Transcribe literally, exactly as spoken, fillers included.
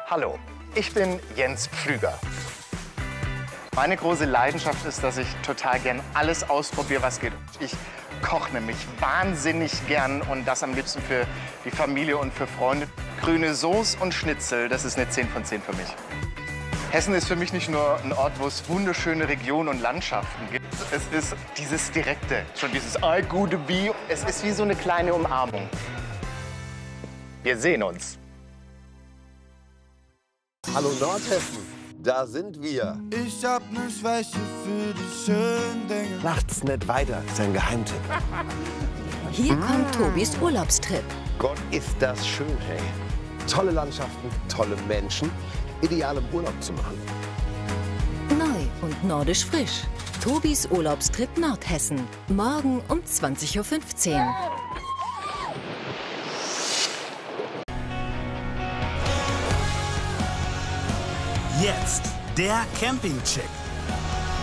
Hallo, ich bin Jens Pflüger. Meine große Leidenschaft ist, dass ich total gern alles ausprobiere, was geht. Ich koche nämlich wahnsinnig gern und das am liebsten für die Familie und für Freunde. Grüne Soße und Schnitzel, das ist eine zehn von zehn für mich. Hessen ist für mich nicht nur ein Ort, wo es wunderschöne Regionen und Landschaften gibt. Es ist dieses Direkte, schon dieses Ei, gute Bi. Es ist wie so eine kleine Umarmung. Wir sehen uns. Hallo Nordhessen, da sind wir. Ich hab ne Schwäche für die schönen Dinge. Macht's nicht weiter, ist ein Geheimtipp. Hier kommt Tobis Urlaubstrip. Gott, ist das schön, hey. Tolle Landschaften, tolle Menschen, ideal im Urlaub zu machen. Neu und nordisch frisch. Tobis Urlaubstrip Nordhessen. Morgen um zwanzig Uhr fünfzehn. Jetzt der Campingcheck